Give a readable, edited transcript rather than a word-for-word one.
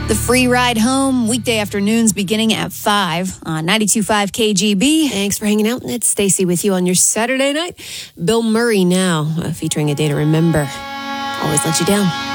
The free ride home, weekday afternoons beginning at 5 on 92.5 KGB. Thanks for hanging out. It's Stacey with you on your Saturday night. Bill Murray now, featuring A Day to Remember. Always Let You Down.